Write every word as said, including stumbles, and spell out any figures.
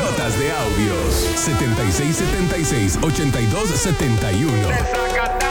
Notas de audios. setenta y seis setenta y seis, ochenta y dos setenta y uno.